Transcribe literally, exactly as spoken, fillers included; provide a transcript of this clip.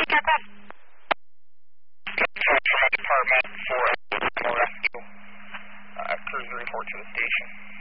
Department for Animal Rescue. Uh, cruiser report to the station.